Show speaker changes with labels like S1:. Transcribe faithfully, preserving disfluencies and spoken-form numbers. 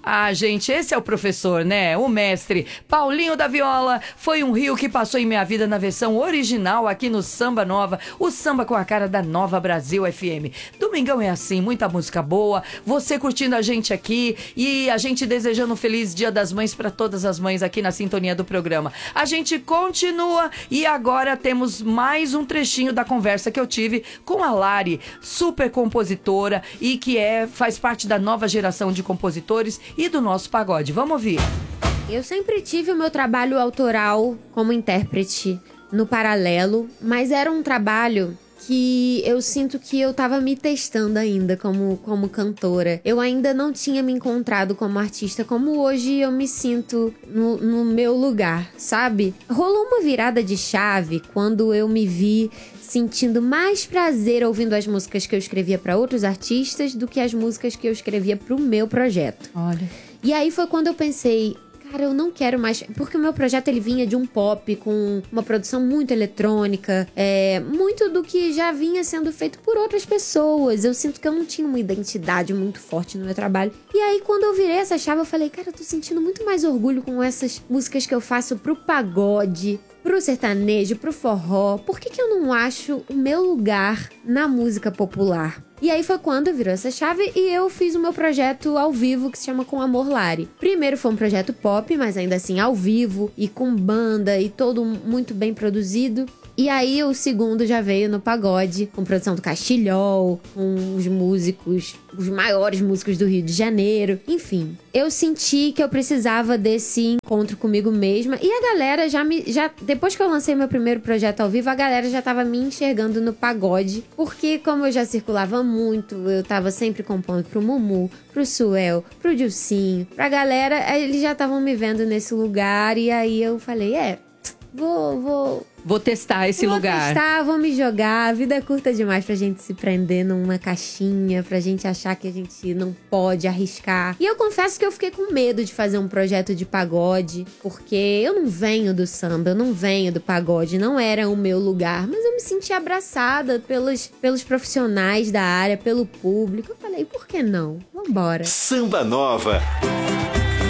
S1: Ah, gente, esse é o professor, né? O mestre Paulinho da Viola. Foi um rio que passou em minha vida na versão original aqui no Samba Nova, o samba com a cara da Nova Brasil F M. Domingão é assim, muita música boa, você curtindo a gente aqui e a gente desejando um feliz Dia das Mães para todas as mães aqui na sintonia do programa. A gente continua e agora temos mais um trechinho da conversa que eu tive com a Lari, super compositora e que é, faz parte da nova geração de compositores e do nosso pagode. Vamos ouvir.
S2: Eu sempre tive o meu trabalho autoral como intérprete no paralelo, mas era um trabalho que eu sinto que eu tava me testando ainda como, como cantora. Eu ainda não tinha me encontrado como artista, como hoje eu me sinto no, no meu lugar, sabe? Rolou uma virada de chave quando eu me vi sentindo mais prazer ouvindo as músicas que eu escrevia para outros artistas do que as músicas que eu escrevia pro meu projeto.
S1: Olha.
S2: E aí foi quando eu pensei, cara, eu não quero mais... Porque o meu projeto, ele vinha de um pop com uma produção muito eletrônica, é, muito do que já vinha sendo feito por outras pessoas. Eu sinto que eu não tinha uma identidade muito forte no meu trabalho. E aí, quando eu virei essa chave, eu falei, cara, eu tô sentindo muito mais orgulho com essas músicas que eu faço pro pagode, pro sertanejo, pro forró. Por que que eu não acho o meu lugar na música popular? E aí foi quando virou essa chave e eu fiz o meu projeto ao vivo que se chama Com Amor Lari. Primeiro foi um projeto pop, mas ainda assim ao vivo e com banda e todo muito bem produzido. E aí o segundo já veio no pagode, com produção do Castilhol, com os músicos, os maiores músicos do Rio de Janeiro. Enfim, eu senti que eu precisava desse encontro comigo mesma. E a galera já me... Já, depois que eu lancei meu primeiro projeto ao vivo, a galera já tava me enxergando no pagode. Porque como eu já circulava muito, eu tava sempre compondo pro Mumu, pro Suel, pro Dilcinho, pra galera, eles já estavam me vendo nesse lugar. E aí eu falei, é, vou... vou
S1: Vou testar esse
S2: vou
S1: lugar.
S2: Vou testar, vou me jogar. A vida é curta demais pra gente se prender numa caixinha, pra gente achar que a gente não pode arriscar. E eu confesso que eu fiquei com medo de fazer um projeto de pagode, porque eu não venho do samba, eu não venho do pagode, não era o meu lugar. Mas eu me senti abraçada pelos, pelos profissionais da área, pelo público. Eu falei, por que não? Vambora.
S3: Samba Nova.